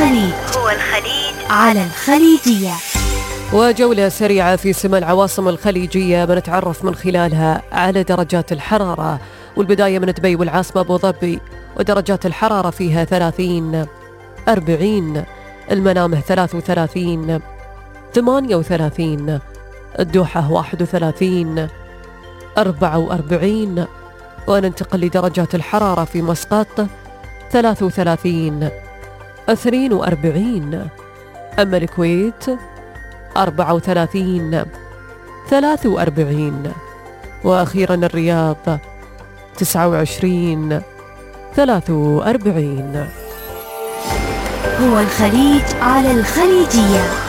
الخليج على الخليجية. وجولة سريعة في سما العواصم الخليجية بنتعرف من خلالها على درجات الحرارة، والبداية من دبي والعاصمة أبو ظبي، ودرجات الحرارة فيها 30 40، المنامه 33 38، الدوحة 31 44، وننتقل لدرجات الحرارة في مسقط 33 42، أما الكويت 34 43، وأخيرا الرياض 29 43. هو الخليج على الخليجية.